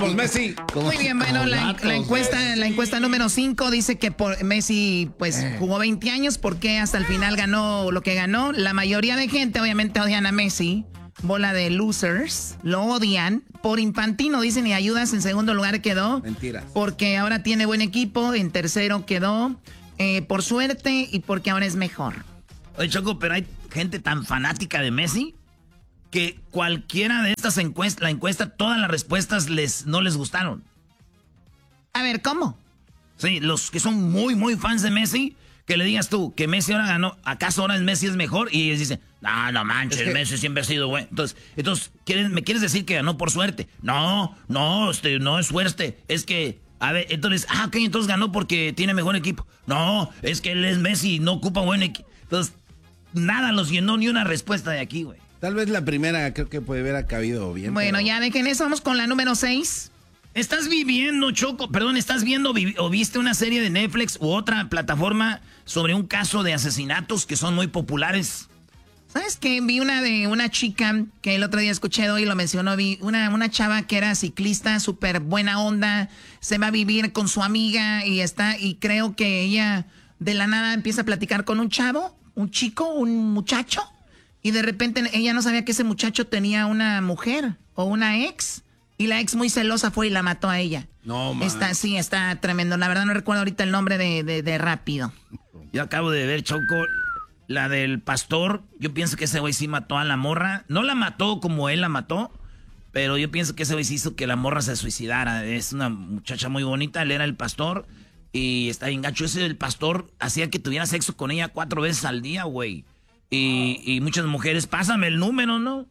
Vamos, Messi. Muy bien, bueno, la encuesta número 5 dice que Messi pues jugó 20 años porque hasta el final ganó lo que ganó. La mayoría de gente obviamente odian a Messi. Bola de losers, lo odian. Por infantino dicen, y ayudas, en segundo lugar quedó. Mentiras. Porque ahora tiene buen equipo, en tercero quedó. Por suerte y porque ahora es mejor. Oye, Choco, pero hay gente tan fanática de Messi que cualquiera de estas encuestas, la encuesta, todas las respuestas no les gustaron. A ver, ¿cómo? Sí, los que son muy, muy fans de Messi, que le digas tú que Messi ahora ganó, ¿acaso ahora Messi es mejor? Y ellos dicen, no manches, Messi siempre ha sido bueno. Entonces ¿me quieres decir que ganó por suerte? No es suerte, es que, a ver, entonces, ok, entonces ganó porque tiene mejor equipo. No, es que él es Messi, no ocupa buen equipo. Entonces, nada los llenó, ni una respuesta de aquí, güey. Tal vez la primera creo que puede haber cabido bien. Bueno, ya dejen eso, vamos con la número 6. ¿Estás viendo o viste una serie de Netflix u otra plataforma sobre un caso de asesinatos que son muy populares? ¿Sabes qué? Vi una de una chica que el otro día escuché hoy y lo mencionó. Vi una chava que era ciclista, súper buena onda, se va a vivir con su amiga y creo que ella de la nada empieza a platicar con un chavo, un chico, un muchacho, y de repente ella no sabía que ese muchacho tenía una mujer o una ex. Y la ex muy celosa fue y la mató a ella. No, man. Está tremendo. La verdad no recuerdo ahorita el nombre de Rápido. Yo acabo de ver, Choco, la del pastor. Yo pienso que ese güey sí mató a la morra. No la mató como él la mató, pero yo pienso que ese güey sí hizo que la morra se suicidara. Es una muchacha muy bonita, él era el pastor y está bien gacho. Ese del pastor hacía que tuviera sexo con ella 4 veces al día, güey. Y muchas mujeres, pásame el número, ¿no?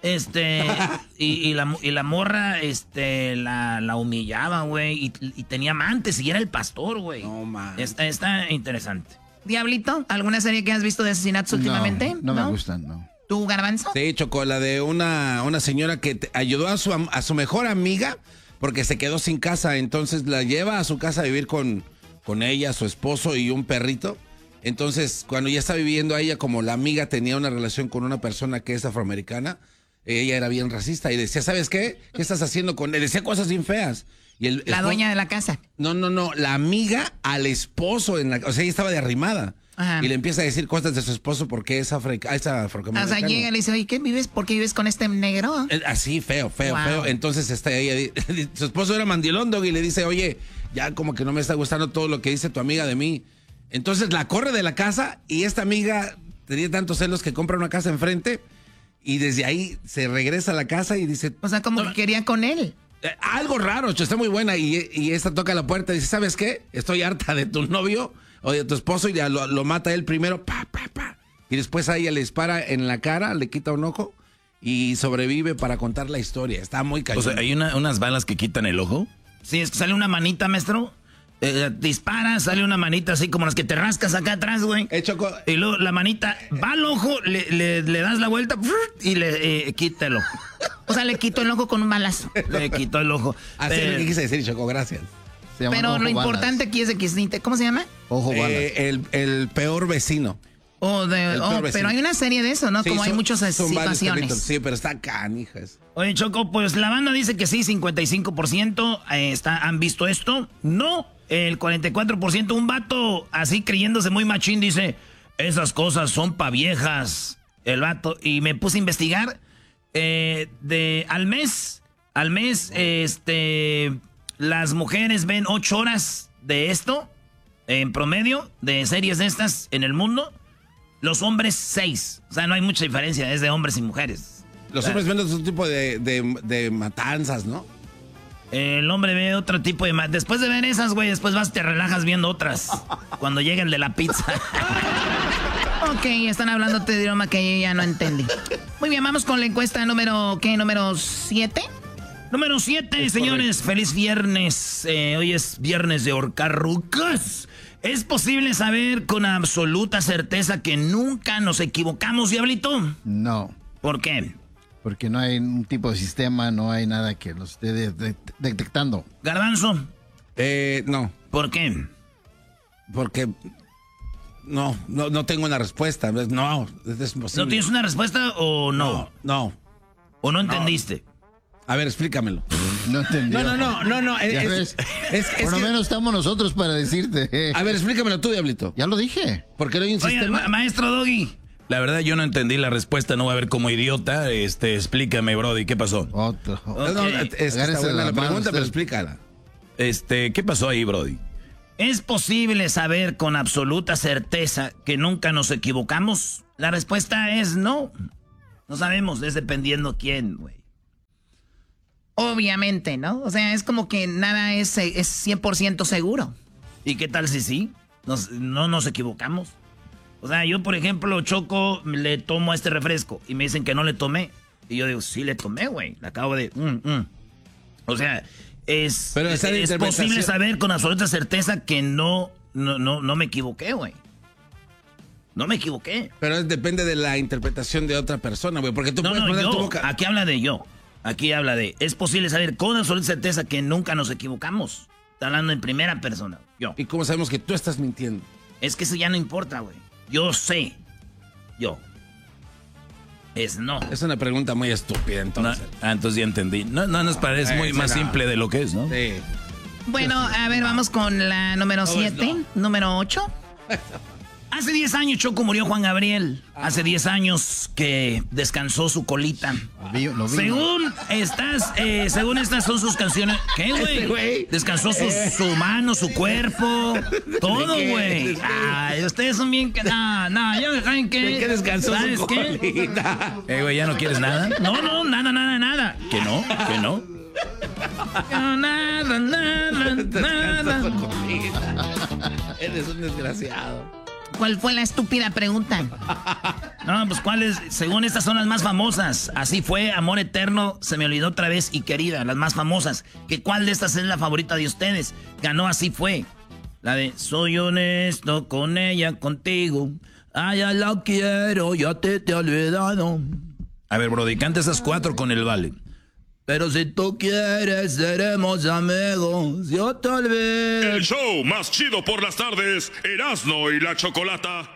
Y la morra, la humillaba, güey, y tenía amantes, y era el pastor, güey. No, man. Está interesante. Diablito, ¿alguna serie que has visto de asesinatos últimamente? No me gustan, no. ¿Tú, Garbanzo? Sí, Choco, la de una señora que ayudó a su mejor amiga porque se quedó sin casa, entonces la lleva a su casa a vivir con ella, su esposo y un perrito. Entonces, cuando ya está viviendo ella, como la amiga tenía una relación con una persona que es afroamericana, ella era bien racista y decía, ¿sabes qué? ¿Qué estás haciendo con él? Decía cosas bien feas. Y la dueña de la casa. No, la amiga al esposo, o sea, ella estaba de arrimada. Ajá. Y le empieza a decir cosas de su esposo porque es afroamericano. O sea, llega y le dice, oye, ¿qué vives? ¿Por qué vives con este negro? Así, feo. Wow. Entonces está ella, su esposo era mandilón, Dog, y le dice, oye, ya como que no me está gustando todo lo que dice tu amiga de mí. Entonces la corre de la casa y esta amiga tenía tantos celos que compra una casa enfrente y desde ahí se regresa a la casa y dice... O sea, como que quería con él. Algo raro, está muy buena y esta toca la puerta y dice, ¿sabes qué? Estoy harta de tu novio o de tu esposo y ya lo mata él primero, pa. Y después a ella le dispara en la cara, le quita un ojo y sobrevive para contar la historia. Está muy cañón. O sea, ¿hay unas balas que quitan el ojo? Sí, es que sale una manita, maestro. Dispara, sale una manita así como las que te rascas acá atrás, güey. Choco. Y luego la manita va al ojo, le das la vuelta y le quita el ojo. O sea, le quitó el ojo con un balazo. Le quitó el ojo. Así es lo que quise decir, Choco, gracias. Pero lo importante aquí es de que... ¿Cómo se llama? Ojo balas. El peor vecino. Pero hay una serie de eso, ¿no? Sí, como hay muchas situaciones. Sí, pero está canijas. Oye, Choco, pues la banda dice que sí, 55% han visto esto. No, el 44%, un vato así creyéndose muy machín dice, esas cosas son pa' viejas, el vato. Y me puse a investigar, al mes, las mujeres ven 8 horas de esto, en promedio, de series de estas en el mundo. Los hombres 6. O sea, no hay mucha diferencia, es de hombres y mujeres. Los hombres ven otro tipo de matanzas, ¿no? El hombre ve otro tipo de... Después de ver esas, güey, después te relajas viendo otras. Cuando llega el de la pizza. Ok, están hablando de idioma que yo ya no entendí. Muy bien, vamos con la encuesta número 7. Número 7, señores. Correcto. Feliz viernes. Hoy es viernes de horcarrucas. ¿Es posible saber con absoluta certeza que nunca nos equivocamos, Diablito? No. ¿Por qué? Porque no hay un tipo de sistema, no hay nada que lo esté detectando. ¿Garbanzo? No. ¿Por qué? Porque no tengo una respuesta. No, es imposible. ¿No tienes una respuesta o no? No. ¿O no entendiste? A ver, explícamelo. No entendió. No. Por lo menos estamos nosotros para decirte. A ver, explícamelo tú, Diablito. Ya lo dije. ¿Por qué no hay un sistema? Maestro Doggy. La verdad, yo no entendí la respuesta, no voy a ver como idiota. Explícame, Brody, ¿qué pasó? Otro. No, está buena la pregunta, pero explícala. ¿Qué pasó ahí, Brody? ¿Es posible saber con absoluta certeza que nunca nos equivocamos? La respuesta es no. No sabemos, es dependiendo quién, güey. Obviamente, ¿no? O sea, es como que nada es 100% seguro. ¿Y qué tal si sí? No nos equivocamos. O sea, yo, por ejemplo, Choco, le tomo este refresco y me dicen que no le tomé. Y yo digo, sí le tomé, güey. Le acabo de... O sea, es posible saber con absoluta certeza que no me equivoqué, güey. No me equivoqué. Pero depende de la interpretación de otra persona, güey. Porque tú puedes poner tu boca... Aquí habla de yo. Aquí habla de... Es posible saber con absoluta certeza que nunca nos equivocamos. Está hablando en primera persona. Yo. ¿Y cómo sabemos que tú estás mintiendo? Es que eso ya no importa, güey. Yo sé. Yo. Es no. Es una pregunta muy estúpida, entonces. Entonces ya entendí. No nos parece muy más simple de lo que es, ¿no? Sí. Bueno, a ver, vamos con la número 7. Número 8. Hace 10 años, Choco, murió Juan Gabriel. Hace 10 años que descansó su colita. Lo vi. Según estas son sus canciones. ¿Qué, güey? Descansó su mano, su cuerpo, todo, güey. Ay, ustedes son bien que... No, ya me saben que... ¿Qué descansó ¿sabes su colita? Güey, ¿ya no quieres nada? No, nada. ¿Que no? Nada. Eres un desgraciado. ¿Cuál fue la estúpida pregunta? No, pues ¿cuáles? Según estas son las más famosas. Así fue, Amor Eterno, Se me olvidó otra vez y Querida, las más famosas. ¿Cuál de estas es la favorita de ustedes? Ganó Así fue. La de Soy honesto con ella, contigo. Ay, ya la quiero, ya te he olvidado. A ver, Brody, canta esas 4 con el vale. Pero si tú quieres, seremos amigos. Yo te olvido. El show más chido por las tardes, Erasmo y la Chocolata.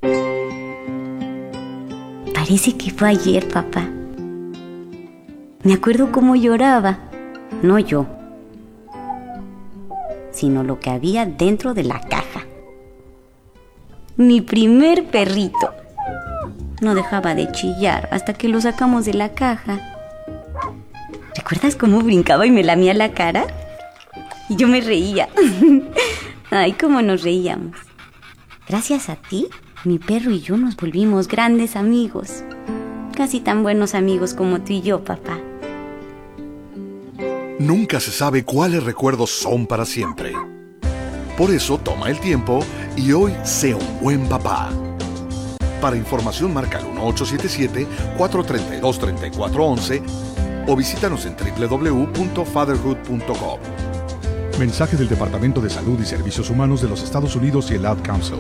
Parece que fue ayer, papá. Me acuerdo cómo lloraba. No yo, sino lo que había dentro de la caja. Mi primer perrito. No dejaba de chillar hasta que lo sacamos de la caja. ¿Recuerdas cómo brincaba y me lamía la cara? Y yo me reía. Ay, cómo nos reíamos. Gracias a ti, mi perro y yo nos volvimos grandes amigos. Casi tan buenos amigos como tú y yo, papá. Nunca se sabe cuáles recuerdos son para siempre. Por eso toma el tiempo y hoy sea un buen papá. Para información marca el 1877-432-3411 o visítanos en www.fatherhood.com. Mensaje del Departamento de Salud y Servicios Humanos de los Estados Unidos y el Ad Council.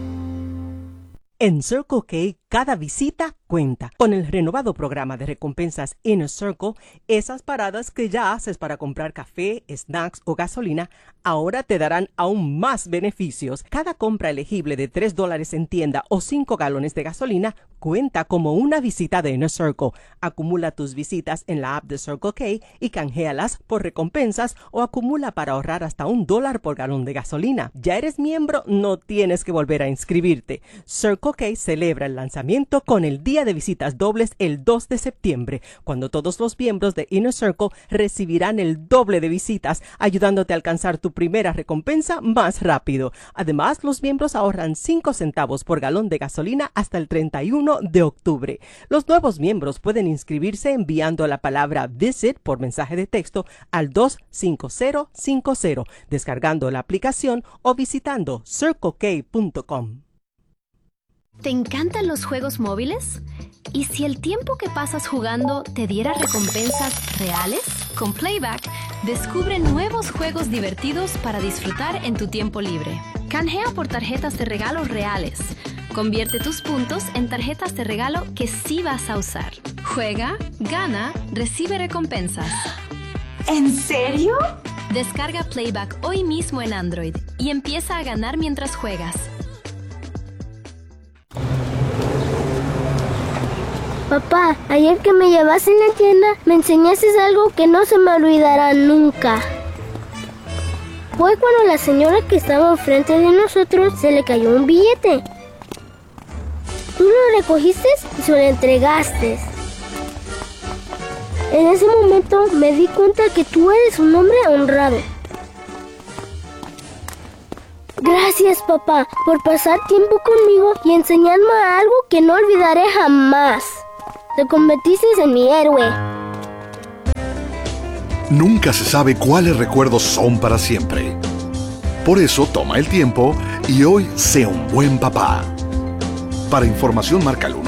En Circle K, cada visita cuenta. Con el renovado programa de recompensas Inner Circle, esas paradas que ya haces para comprar café, snacks o gasolina, ahora te darán aún más beneficios. Cada compra elegible de $3 en tienda o 5 galones de gasolina cuenta como una visita de Inner Circle. Acumula tus visitas en la app de Circle K y canjealas por recompensas o acumula para ahorrar hasta $1 por galón de gasolina. ¿Ya eres miembro? No tienes que volver a inscribirte. Circle K celebra el lanzamiento con el Día de Visitas Dobles el 2 de septiembre, cuando todos los miembros de Inner Circle recibirán el doble de visitas, ayudándote a alcanzar tu primera recompensa más rápido. Además, los miembros ahorran 5 centavos por galón de gasolina hasta el 31 de octubre. Los nuevos miembros pueden inscribirse enviando la palabra VISIT por mensaje de texto al 25050, descargando la aplicación o visitando circlek.com. ¿Te encantan los juegos móviles? ¿Y si el tiempo que pasas jugando te diera recompensas reales? Con Playback, descubre nuevos juegos divertidos para disfrutar en tu tiempo libre. Canjea por tarjetas de regalo reales. Convierte tus puntos en tarjetas de regalo que sí vas a usar. Juega, gana, recibe recompensas. ¿En serio? Descarga Playback hoy mismo en Android y empieza a ganar mientras juegas. Papá, ayer que me llevaste en la tienda, me enseñaste algo que no se me olvidará nunca. Fue cuando la señora que estaba enfrente de nosotros se le cayó un billete. Tú lo recogiste y se lo entregaste. En ese momento me di cuenta que tú eres un hombre honrado. Gracias, papá, por pasar tiempo conmigo y enseñarme algo que no olvidaré jamás. Te convertiste en mi héroe. Nunca se sabe cuáles recuerdos son para siempre. Por eso toma el tiempo y hoy sé un buen papá. Para información marca el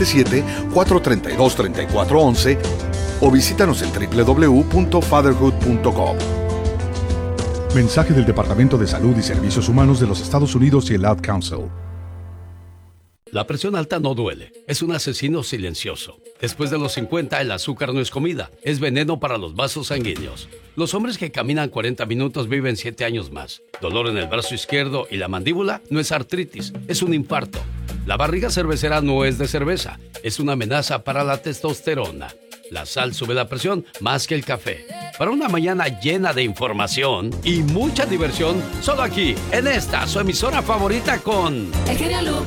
1877-432-3411 o visítanos en www.fatherhood.com. Mensaje del Departamento de Salud y Servicios Humanos de los Estados Unidos y el Ad Council. La presión alta no duele, es un asesino silencioso. Después de los 50, el azúcar no es comida, es veneno para los vasos sanguíneos. Los hombres que caminan 40 minutos viven 7 años más. Dolor en el brazo izquierdo y la mandíbula no es artritis, es un infarto. La barriga cervecera no es de cerveza, es una amenaza para la testosterona. La sal sube la presión más que el café. Para una mañana llena de información y mucha diversión, solo aquí, en esta, su emisora favorita con... El genio